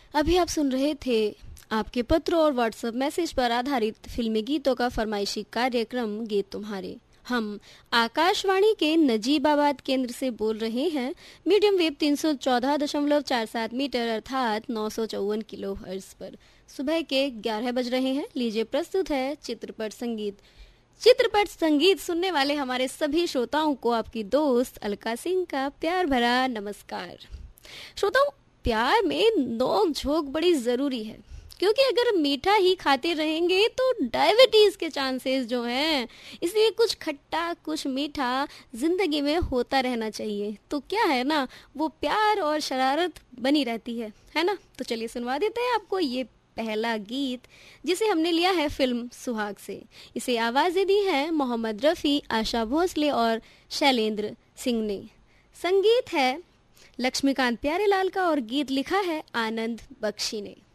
अभी आप सुन रहे थे आपके पत्र और व्हाट्सएप मैसेज पर आधारित फिल्मी गीतों का फरमाइशी कार्यक्रम गीत तुम्हारे। हम आकाशवाणी के नजीबाबाद केंद्र से बोल रहे हैं। मीडियम वेव 314.47 मीटर अर्थात 954 किलो हर्ट्ज पर। सुबह के 11 बज रहे हैं। लीजिए प्रस्तुत है चित्रपट संगीत। चित्रपट संगीत सुनने वाले हमारे सभी श्रोताओं को आपकी दोस्त अलका सिंह का प्यार भरा नमस्कार। श्रोताओं, प्यार में नोक झोंक बड़ी जरूरी है, क्योंकि अगर मीठा ही खाते रहेंगे तो डायबिटीज के चांसेस जो हैं, इसलिए कुछ खट्टा कुछ मीठा जिंदगी में होता रहना चाहिए। तो क्या है ना, वो प्यार और शरारत बनी रहती है ना। तो चलिए सुनवा देते हैं आपको ये पहला गीत, जिसे हमने लिया है फिल्म सुहाग से। इसे आवाजें दी है मोहम्मद रफ़ी, आशा भोसले और शैलेंद्र सिंह ने। संगीत है लक्ष्मीकांत प्यारेलाल का और गीत लिखा है आनंद बख्शी ने।